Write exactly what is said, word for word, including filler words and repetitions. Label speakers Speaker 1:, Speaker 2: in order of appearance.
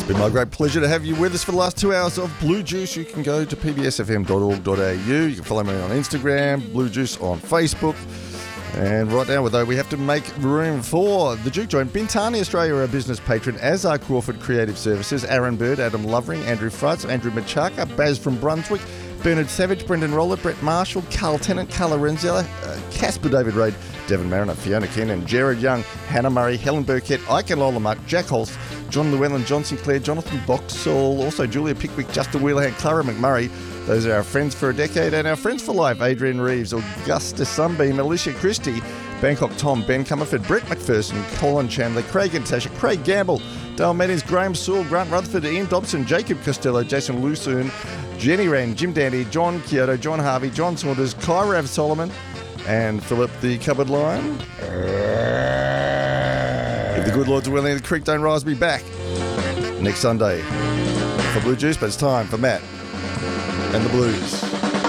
Speaker 1: Been my great pleasure to have you with us for the last two hours of Blue Juice. You can go to p b s f m dot org dot a u. You can follow me on Instagram, Blue Juice on Facebook. And right now, though, we have to make room for the Juke Joint. Bintani Australia are a business patron, as are Crawford Creative Services, Aaron Bird, Adam Lovering, Andrew Frutz, Andrew Machaka, Baz from Brunswick, Bernard Savage, Brendan Roller, Brett Marshall, Carl Tennant, Carla Renzella, uh, Casper David Reid, Devon Mariner, Fiona Kennan, Jared Young, Hannah Murray, Helen Burkett, Ike and Lola Muck, Jack Holst, John Llewellyn, John Sinclair, Jonathan Boxall, also Julia Pickwick, Justin Wheelerhan, Clara McMurray. Those are our friends for a decade, and our friends for life: Adrian Reeves, Augusta Sunbeam, Alicia Christie, Bangkok Tom, Ben Comerford, Brett McPherson, Colin Chandler, Craig and Tasha, Craig Gamble, Dale Mettings, Graham Sewell, Grant Rutherford, Ian Dobson, Jacob Costello, Jason Lusoon, Jenny Rand, Jim Dandy, John Kyoto, John Harvey, John Saunders, Kyrav Solomon, and Philip the Cupboard Lion. If the good Lord's willing, the creek don't rise, be back next Sunday for Blue Juice, but it's time for Matt and the Blues.